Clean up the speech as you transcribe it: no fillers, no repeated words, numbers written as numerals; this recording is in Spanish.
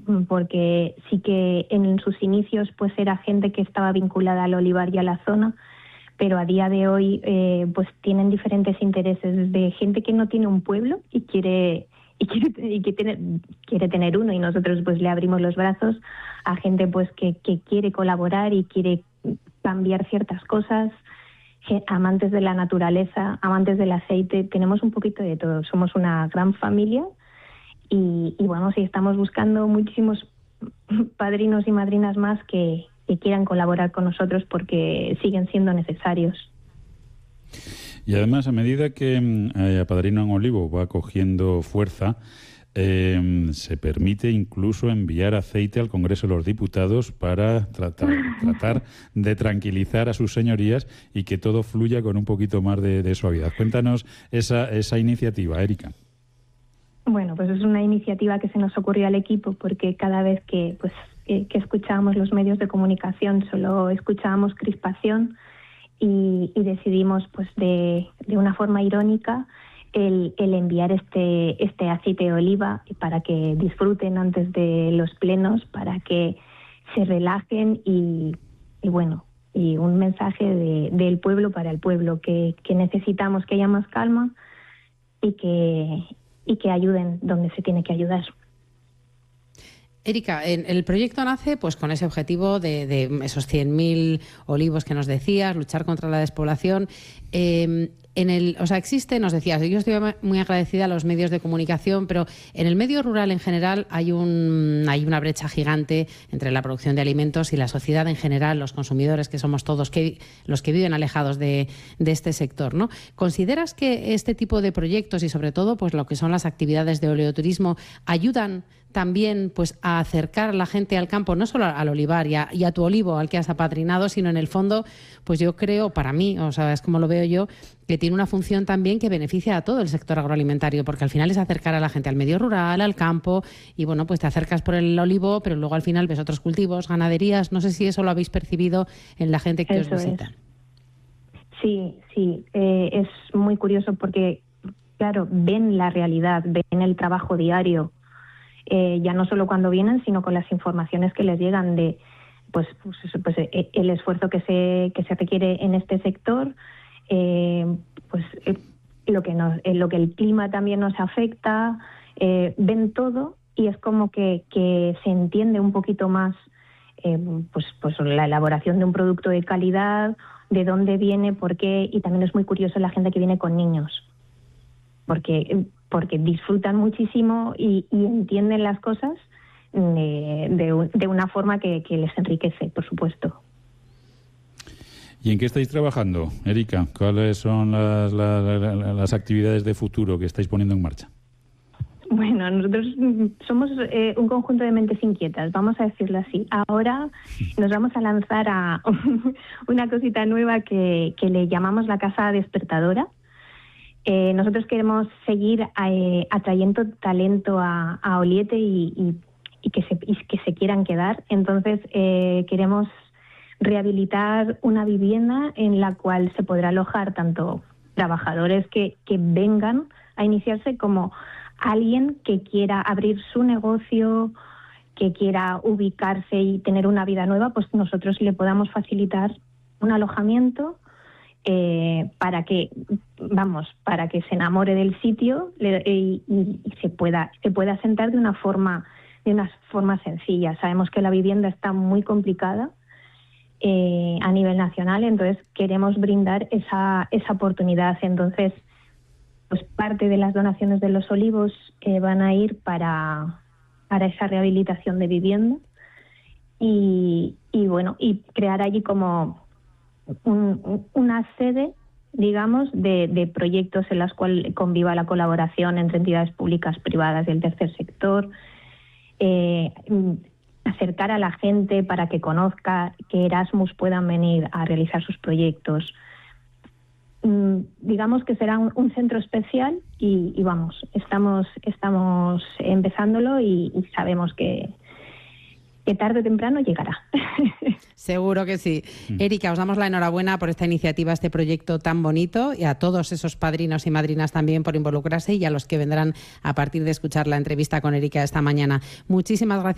porque sí que en sus inicios pues era gente que estaba vinculada al olivar y a la zona, pero a día de hoy pues tienen diferentes intereses, desde gente que no tiene un pueblo y quiere tener uno, y nosotros pues le abrimos los brazos, a gente pues que quiere colaborar y quiere cambiar ciertas cosas, amantes de la naturaleza, amantes del aceite. Tenemos un poquito de todo, somos una gran familia y bueno, sí, estamos buscando muchísimos padrinos y madrinas más que quieran colaborar con nosotros porque siguen siendo necesarios. Y además, a medida que Apadrino en Olivo va cogiendo fuerza, se permite incluso enviar aceite al Congreso de los Diputados para tratar de tranquilizar a sus señorías y que todo fluya con un poquito más de suavidad. Cuéntanos esa iniciativa, Erika. Bueno, pues es una iniciativa que se nos ocurrió al equipo porque cada vez que escuchábamos los medios de comunicación solo escuchábamos crispación y decidimos pues de una forma irónica el enviar este aceite de oliva para que disfruten antes de los plenos, para que se relajen y bueno, y un mensaje del pueblo para el pueblo, que necesitamos que haya más calma y que ayuden donde se tiene que ayudar. Erika, el proyecto nace pues con ese objetivo de esos 100.000 olivos que nos decías, luchar contra la despoblación. Existe, nos decías, yo estoy muy agradecida a los medios de comunicación, pero en el medio rural en general hay una brecha gigante entre la producción de alimentos y la sociedad en general, los consumidores que somos todos, los que viven alejados de este sector, ¿no? ¿Consideras que este tipo de proyectos y sobre todo pues lo que son las actividades de oleoturismo ayudan también pues a acercar a la gente al campo, no solo al olivar y a tu olivo al que has apadrinado, sino en el fondo, pues yo creo, para mí, o sea, es como lo veo yo, que tiene una función también que beneficia a todo el sector agroalimentario, porque al final es acercar a la gente al medio rural, al campo, y bueno, pues te acercas por el olivo, pero luego al final ves otros cultivos, ganaderías. No sé si eso lo habéis percibido en la gente que eso os visita. Sí, es muy curioso porque, claro, ven la realidad, ven el trabajo diario, ya no solo cuando vienen, sino con las informaciones que les llegan de el esfuerzo que se requiere en este sector, lo que el clima también nos afecta, ven todo y es como que se entiende un poquito más la elaboración de un producto de calidad, de dónde viene, por qué, y también es muy curioso la gente que viene con niños, porque disfrutan muchísimo y entienden las cosas de una forma que les enriquece, por supuesto. ¿Y en qué estáis trabajando, Erika? ¿Cuáles son las actividades de futuro que estáis poniendo en marcha? Bueno, nosotros somos un conjunto de mentes inquietas, vamos a decirlo así. Ahora nos vamos a lanzar a una cosita nueva que le llamamos la Casa Despertadora. Nosotros queremos seguir atrayendo talento a Oliete y que se quieran quedar. Entonces queremos rehabilitar una vivienda en la cual se podrá alojar tanto trabajadores que vengan a iniciarse como alguien que quiera abrir su negocio, que quiera ubicarse y tener una vida nueva, pues nosotros le podamos facilitar un alojamiento para que se enamore del sitio y se pueda asentar de una forma sencilla. Sabemos que la vivienda está muy complicada a nivel nacional, entonces queremos brindar esa oportunidad. Entonces, pues parte de las donaciones de los olivos van a ir para esa rehabilitación de vivienda y crear allí como una sede, digamos, de proyectos en las cuales conviva la colaboración entre entidades públicas, privadas y el tercer sector, acercar a la gente para que conozca que Erasmus puedan venir a realizar sus proyectos. Digamos que será un centro especial y estamos empezándolo y sabemos que tarde o temprano llegará. Seguro que sí. Erika, os damos la enhorabuena por esta iniciativa, este proyecto tan bonito, y a todos esos padrinos y madrinas también por involucrarse y a los que vendrán a partir de escuchar la entrevista con Erika esta mañana. Muchísimas gracias.